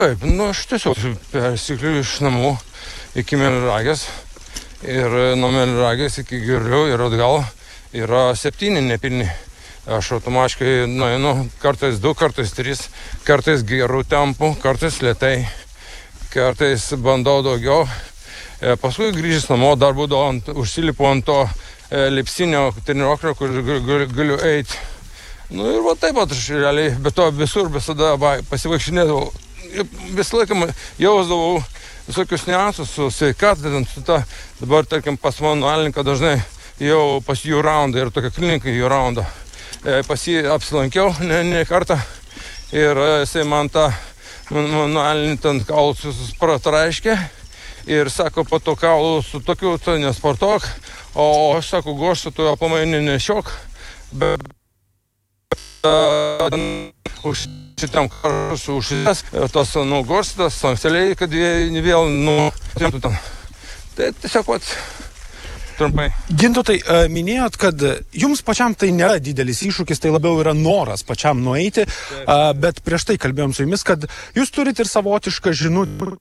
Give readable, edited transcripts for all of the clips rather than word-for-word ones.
Taip, aš tiesiog persikliu iš namų iki Melnragės ir nuo Melnragės iki Girlių ir atgal yra 7 nepilni. Aš automatiškai nueinu kartais 2, kartais 3, kartais gerų tempų, kartais lėtai, kartais bandau daugiau. Paskui grįžęs namo dar būdavo užsilipu ant to lipsinio treniruoklio, kur galiu eiti. Ir va taip pat aš realiai, be to visur visada pasivaikštinėdavau. Visą laiką jausdavau visokius niuansus su sveikata, su ta, dabar, tarkim, pas manualininką dažnai jau pas jų raundą ir tokia klinika jų raundą. Pas jį apsilankiau ne kartą ir jisai man tą manualinį ten kaulus pratraiškė ir sako, po to kaulų su tokiu tu nesportuok, o aš sako, goštų tu aplamai nešiok, bet už šitam karus užsidės tos goštas, sankceliai, kad jie vėl nutimtų ten. Tai tiesiog pats trumpai. Gintautai, minėjot, kad jums pačiam tai nėra didelis iššūkis, tai labiau yra noras pačiam nueiti, bet prieš tai kalbėjom su jumis, kad jūs turite ir savotišką žinutę,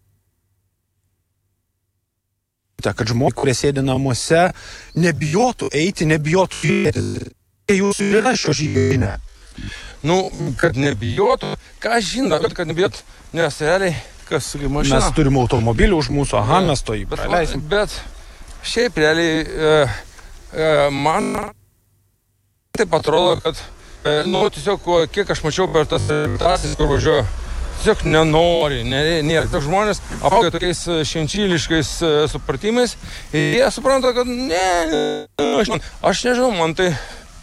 kad žmonės, kurie sėdi namuose, nebijotų eiti, nebijotų judėti. Jūsų yra šio žygio. Kad nebijotų, ką žino, kad nebijotų, nes realiai, kas su mašina. Mes turim automobilį už mūsų, mes to praleisim. Bet šiaip realiai man taip atrodo, kad tiesiog kiek aš mačiau per tas reportažas, kur važiuoju, tiesiog nenori, nėra. Toks žmonės apauga tokiais švenčyliškais supratimais ir jie supranta, kad aš nežinau, man tai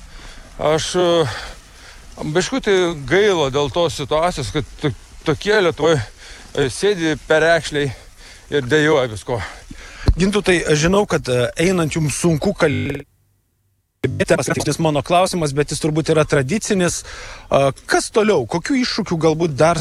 biškutį gaila dėl tos situacijos, kad tokie Lietuvoje sėdi perekšliai ir dejuoja visko. Gintautai, žinau, kad einant jums sunku kalbėti, mano klausimas, bet jis turbūt yra tradicinis. Kas toliau? Kokių iššūkių galbūt dar?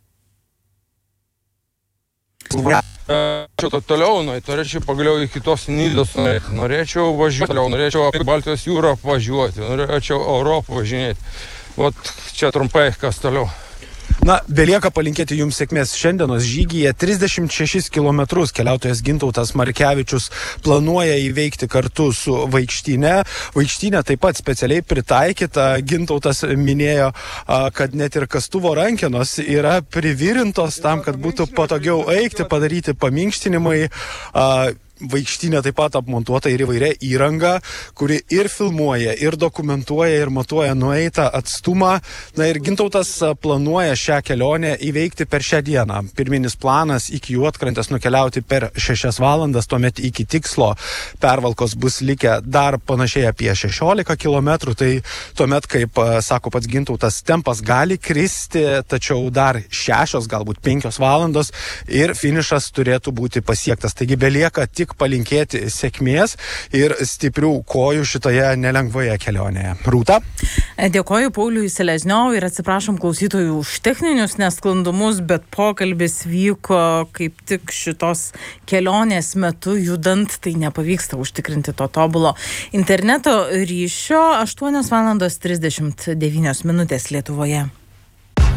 Toliau, norėčiau pagaliau iki tos Nidos, norėčiau važiuoti toliau, norėčiau apie Baltijos jūrą važiuoti, norėčiau Europą važinėti. Vat čia trumpai, kas toliau. Belieka palinkėti jums sėkmės šiandienos žygyje. 36 km keliautojas Gintautas Markevičius planuoja įveikti kartu su Vaikštynė. Vaikštynė taip pat specialiai pritaikyta. Gintautas minėjo, kad net ir kastuvo rankenos yra privirintos tam, kad būtų patogiau eiti, padaryti paminkštinimai. Vaikštynė taip pat apmontuota ir įvairia įranga, kuri ir filmuoja, ir dokumentuoja, ir matuoja nueitą atstumą. Ir Gintautas planuoja šią kelionę įveikti per šią dieną. Pirminis planas iki Juodkrantės nukeliauti per 6 valandas, tuomet iki tikslo pervalkos bus likę dar panašiai apie 16 km. Tai tuomet, kaip sako pats Gintautas, tempas gali kristi, tačiau dar 6, galbūt 5 valandos ir finišas turėtų būti pasiektas. Taigi belieka tik palinkėti sėkmės ir stiprių kojų šitoje nelengvoje kelionėje. Rūta? Dėkoju Pauliui Selezniovui ir atsiprašom klausytojų už techninius nesklandumus, bet pokalbis vyko kaip tik šitos kelionės metu judant, tai nepavyksta užtikrinti to tobulo interneto ryšio. 8:39 Lietuvoje.